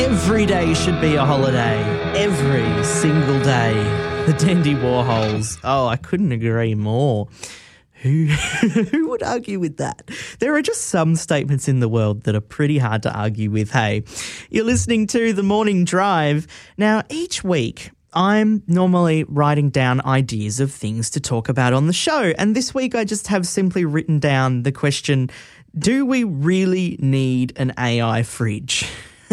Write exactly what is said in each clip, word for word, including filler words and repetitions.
Every day should be a holiday. Every single day. The Dandy Warhols. Oh, I couldn't agree more. Who, who would argue with that? There are just some statements in the world that are pretty hard to argue with, hey. You're listening to The Morning Drive. Now, each week, I'm normally writing down ideas of things to talk about on the show. And this week, I just have simply written down the question, do we really need an A I fridge?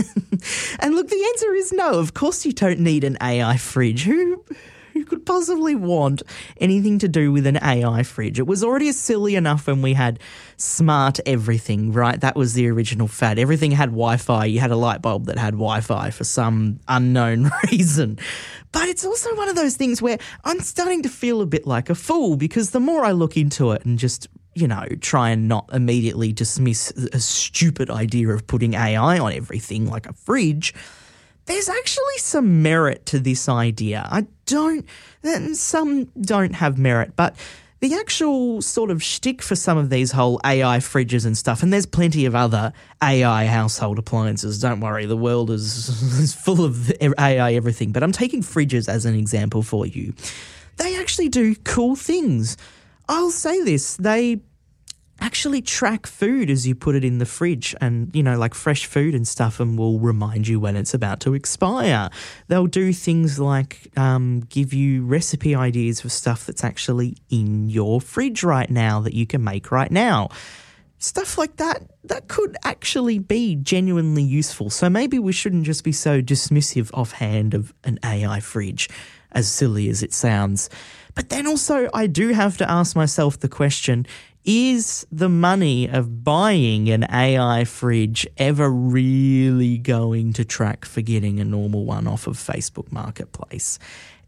And look, the answer is no. Of course you don't need an A I fridge. Who... Who could possibly want anything to do with an A I fridge? It was already silly enough when we had smart everything, right? That was the original fad. Everything had Wi-Fi. You had a light bulb that had Wi-Fi for some unknown reason. But it's also one of those things where I'm starting to feel a bit like a fool because the more I look into it and just, you know, try and not immediately dismiss a stupid idea of putting A I on everything like a fridge, there's actually some merit to this idea. I don't, some don't have merit, but the actual sort of shtick for some of these whole A I fridges and stuff, and there's plenty of other A I household appliances, don't worry, the world is, is full of A I everything, but I'm taking fridges as an example for you. They actually do cool things. I'll say this, they actually track food as you put it in the fridge and, you know, like fresh food and stuff, and will remind you when it's about to expire. They'll do things like um, give you recipe ideas for stuff that's actually in your fridge right now that you can make right now. Stuff like that, that could actually be genuinely useful. So maybe we shouldn't just be so dismissive offhand of an A I fridge, as silly as it sounds. But then also I do have to ask myself the question, is the money of buying an A I fridge ever really going to track for getting a normal one off of Facebook Marketplace?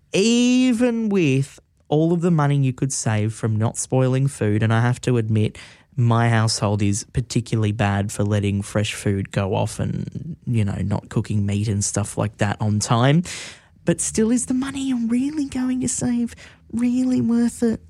Even with all of the money you could save from not spoiling food, and I have to admit, my household is particularly bad for letting fresh food go off and, you know, not cooking meat and stuff like that on time. But still, is the money you're really going to save really worth it?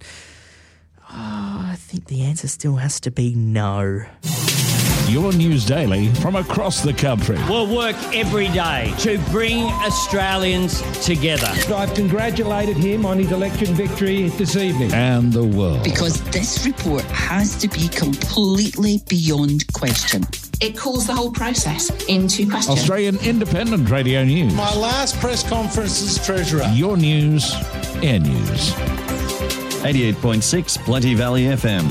Oh, I think the answer still has to be no. Your news daily from across the country. We'll work every day to bring Australians together. I've congratulated him on his election victory this evening. And the world. Because this report has to be completely beyond question. It calls the whole process into question. Australian Independent Radio News. My last press conference as Treasurer. Your news, Air News. eighty-eight point six Plenty Valley F M.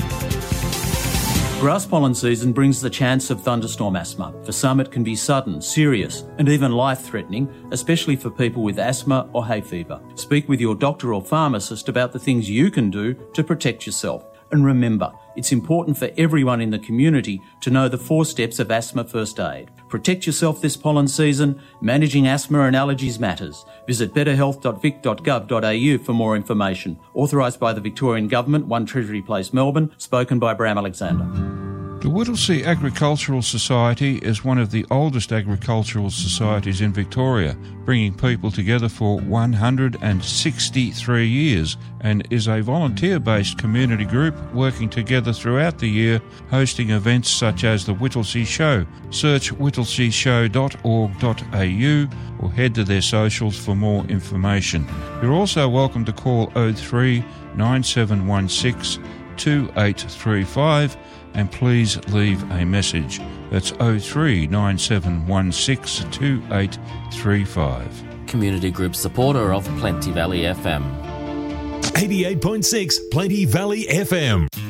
Grass pollen season brings the chance of thunderstorm asthma. For some, it can be sudden, serious, and even life-threatening, especially for people with asthma or hay fever. Speak with your doctor or pharmacist about the things you can do to protect yourself. And remember, it's important for everyone in the community to know the four steps of asthma first aid. Protect yourself this pollen season. Managing asthma and allergies matters. Visit better health dot vic dot gov dot a u for more information. Authorised by the Victorian Government, one Treasury Place, Melbourne. Spoken by Bram Alexander. The Whittlesea Agricultural Society is one of the oldest agricultural societies in Victoria, bringing people together for one hundred sixty-three years, and is a volunteer-based community group working together throughout the year, hosting events such as the Whittlesea Show. Search whittlesea show dot org dot a u or head to their socials for more information. You're also welcome to call oh three nine seven one six two eight three five and please leave a message. That's oh three nine seven one six two eight three five. Community group supporter of Plenty Valley F M. eighty-eight point six Plenty Valley F M.